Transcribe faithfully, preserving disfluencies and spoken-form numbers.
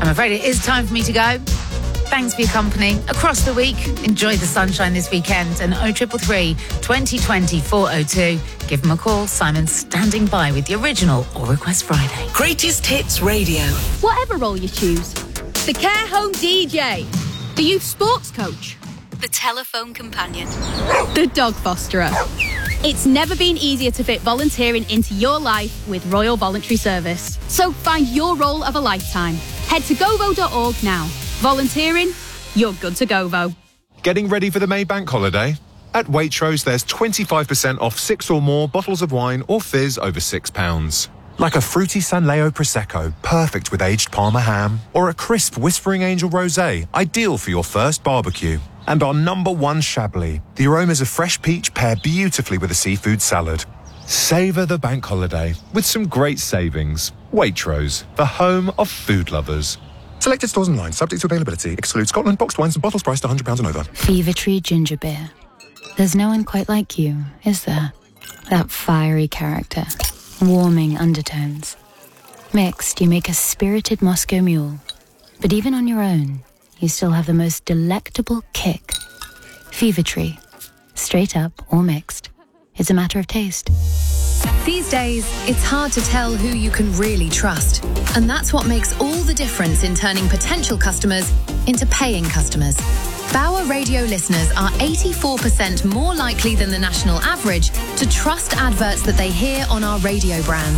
I'm afraid it is time for me to go. Thanks for your company across the week. Enjoy the sunshine this weekend. And oh triple three, twenty twenty, four oh two. Give them a call. Simon's standing by with the original All Request Friday. Greatest Hits Radio. Whatever role you choose. The care home D J. The youth sports coach. The telephone companion. The dog fosterer. It's never been easier to fit volunteering into your life with Royal Voluntary Service. So find your role of a lifetime. Head to govo dot org now. Volunteering, you're good to Govo. Getting ready for the May Bank holiday? At Waitrose, there's twenty-five percent off six or more bottles of wine or fizz over six pounds. Like a fruity San Leo Prosecco, perfect with aged Parma ham, or a crisp Whispering Angel Rosé, ideal for your first barbecue. And our number one Chablis. The aromas of fresh peach pair beautifully with a seafood salad. Savour the bank holiday with some great savings. Waitrose, the home of food lovers. Selected stores online, subject to availability. Excludes Scotland, boxed wines and bottles priced one hundred pounds and over. Fever Tree Ginger Beer. There's no one quite like you, is there? That fiery character. Warming undertones. Mixed, you make a spirited Moscow Mule. But even on your own, you still have the most delectable kick. Fever Tree. Straight up or mixed. It's a matter of taste. These days, it's hard to tell who you can really trust. And that's what makes all the difference in turning potential customers into paying customers. Bauer radio listeners are eighty-four percent more likely than the national average to trust adverts that they hear on our radio brands.